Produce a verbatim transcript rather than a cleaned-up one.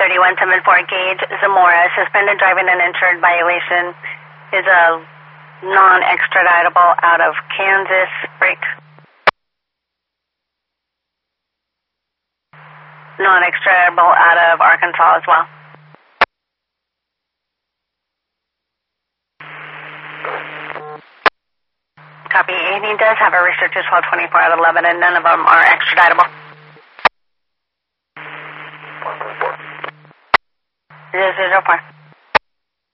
thirty-one seven four, Gage Zamora, suspended driving and insured violation, is a non-extraditable out of Kansas. Break. Non-extraditable out of Arkansas as well. Copy. And he does have a restricted twelve twenty-four out of eleven, and none of them are extraditable. zero zero four.